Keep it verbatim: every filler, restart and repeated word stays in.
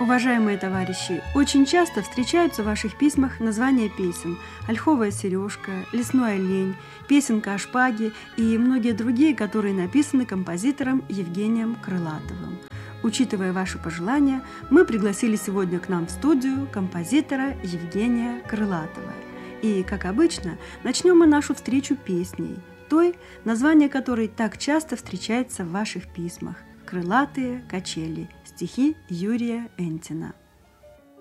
Уважаемые товарищи, очень часто встречаются в ваших письмах названия песен «Ольховая сережка», «Лесной олень», «Песенка о шпаге» и многие другие, которые написаны композитором Евгением Крылатовым. Учитывая ваши пожелания, мы пригласили сегодня к нам в студию композитора Евгения Крылатова. И, как обычно, начнем мы нашу встречу песней, той, название которой так часто встречается в ваших письмах «Крылатые качели», стихи Юрия Энтина.